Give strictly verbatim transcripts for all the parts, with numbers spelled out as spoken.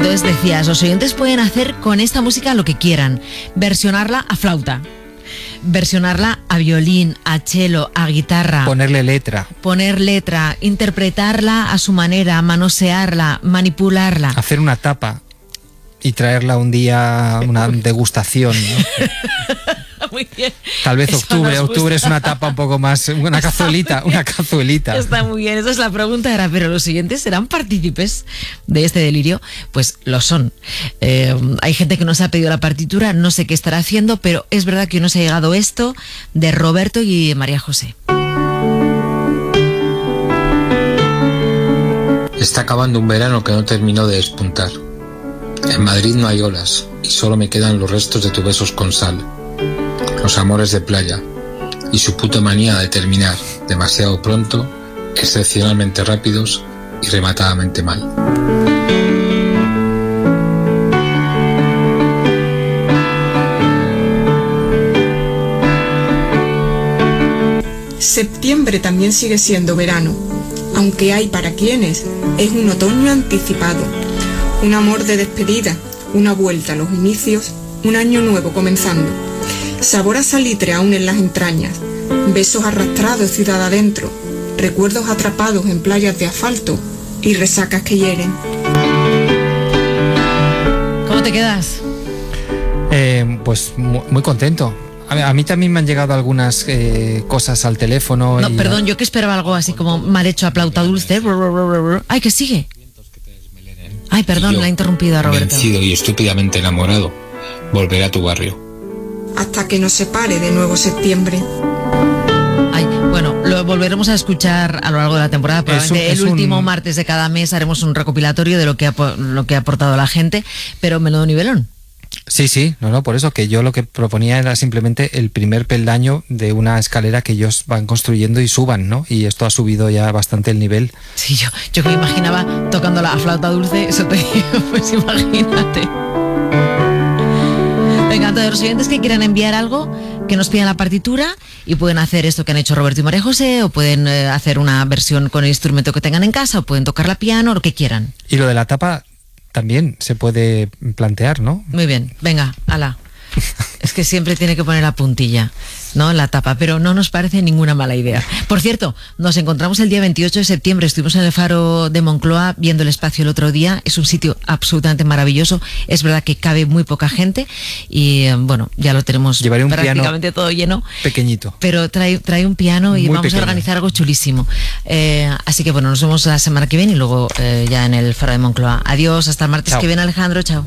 Entonces decías, los oyentes pueden hacer con esta música lo que quieran, versionarla a flauta, versionarla a violín, a cello, a guitarra, ponerle letra, poner letra, interpretarla a su manera, manosearla, manipularla, hacer una tapa y traerla un día, una degustación, ¿no? Muy bien. Tal vez Eso octubre, nos octubre gusta. Es una tapa un poco más, una cazuelita, una cazuelita. Está muy bien, esa es la pregunta, era, pero los siguientes serán partícipes de este delirio, pues lo son. Eh, hay gente que nos ha pedido la partitura, no sé qué estará haciendo, pero es verdad que nos ha llegado esto de Roberto y María José. Está acabando un verano que no terminó de despuntar. En Madrid no hay olas y solo me quedan los restos de tus besos con sal, los amores de playa y su puta manía de terminar demasiado pronto, excepcionalmente rápidos y rematadamente mal. Septiembre también sigue siendo verano, aunque hay para quienes es un otoño anticipado, un amor de despedida, una vuelta a los inicios, un año nuevo comenzando. Sabor a salitre aún en las entrañas, besos arrastrados ciudad adentro, recuerdos atrapados en playas de asfalto y resacas que hieren. ¿Cómo te quedas? Eh, pues muy, muy contento. A, a mí también me han llegado algunas eh, cosas al teléfono. No, y, perdón, yo que esperaba algo así como mal hecho a flauta dulce. Ay, que sigue. Ay, perdón, la he interrumpido a Roberto. Vencido y estúpidamente enamorado, volveré a tu barrio. Hasta que nos separe de nuevo septiembre. Ay, bueno, lo volveremos a escuchar a lo largo de la temporada. Probablemente Es un, el es último un... martes de cada mes haremos un recopilatorio de lo que ha, lo que ha aportado la gente, pero menudo nivelón. Sí, sí, no, no, por eso que yo lo que proponía era simplemente el primer peldaño de una escalera que ellos van construyendo y suban, ¿no? Y esto ha subido ya bastante el nivel. Sí, yo, yo que me imaginaba tocando la flauta dulce, eso te digo, pues imagínate. Venga, entonces los oyentes que quieran enviar algo, que nos pidan la partitura y pueden hacer esto que han hecho Roberto y María José, o pueden eh, hacer una versión con el instrumento que tengan en casa, o pueden tocar la piano, lo que quieran. Y lo de la tapa también se puede plantear, ¿no? Muy bien, venga, ala. Es que siempre tiene que poner la puntilla, ¿no? La tapa, pero no nos parece ninguna mala idea. Por cierto, nos encontramos el día veintiocho de septiembre, estuvimos en el Faro de Moncloa viendo el espacio el otro día, es un sitio absolutamente maravilloso, es verdad que cabe muy poca gente y bueno, ya lo tenemos Llevaré un prácticamente todo lleno. Pequeñito. Pero trae, trae un piano y muy vamos pequeño. a organizar algo chulísimo. Eh, así que bueno, nos vemos la semana que viene y luego eh, ya en el Faro de Moncloa. Adiós, hasta el martes Chao. que viene, Alejandro, chao.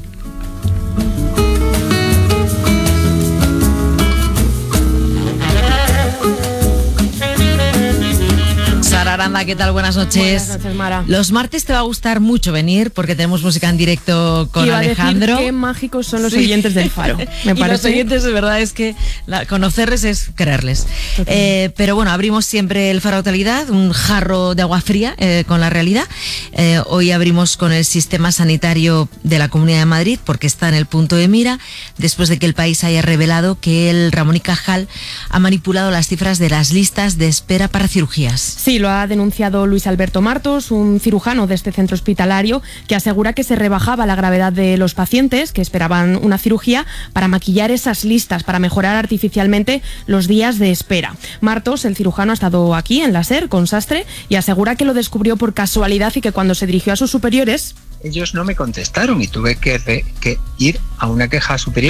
Sara Aranda, ¿qué tal? Buenas noches. Buenas noches, Mara. Los martes te va a gustar mucho venir porque tenemos música en directo con Iba Alejandro. A decir qué mágicos son los Sí. oyentes del Faro. Me y parece. los oyentes, de verdad, es que la, conocerles es quererles. Eh, pero bueno, abrimos siempre el Faro Actualidad, un jarro de agua fría eh, con la realidad. Eh, hoy abrimos con el sistema sanitario de la Comunidad de Madrid porque está en el punto de mira después de que el país haya revelado que el Ramón y Cajal ha manipulado las cifras de las listas de espera para cirugías. Sí, lo ha denunciado Luis Alberto Martos, un cirujano de este centro hospitalario, que asegura que se rebajaba la gravedad de los pacientes que esperaban una cirugía para maquillar esas listas, para mejorar artificialmente los días de espera. Martos, el cirujano, ha estado aquí en la SER con Sastre y asegura que lo descubrió por casualidad y que cuando se dirigió a sus superiores... Ellos no me contestaron y tuve que, re, que ir a una queja superior